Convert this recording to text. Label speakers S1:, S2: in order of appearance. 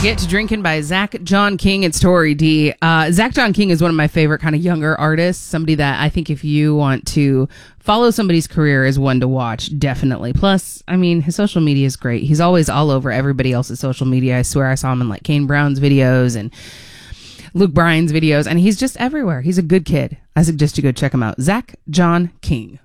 S1: Get to Drinking by Zach John King. It's Tori D. Zach John King is one of my favorite kind of younger artists. Somebody that I think if you want to follow somebody's career is one to watch, definitely. Plus, I mean, his social media is great. He's always all over everybody else's social media. I swear I saw him in like Kane Brown's videos and Luke Bryan's videos, and he's just everywhere. He's a good kid. I suggest you go check him out. Zach John King.